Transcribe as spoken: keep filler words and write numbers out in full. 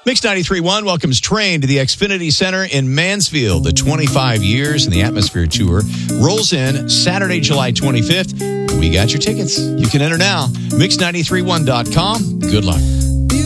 Mix ninety-three point one welcomes Train to the Xfinity Center in Mansfield. The twenty-five years in the Atmosphere Tour rolls in Saturday, July twenty-fifth. We got your tickets. You can enter now. mix nine three one dot com. Good luck.